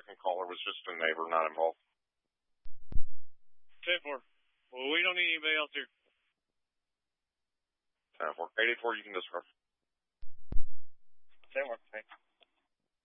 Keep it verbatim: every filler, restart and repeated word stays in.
second caller was just a neighbor, not involved. ten four. Well, we don't need anybody else here. ten four. eight eight four, you can disregard. ten four, thanks.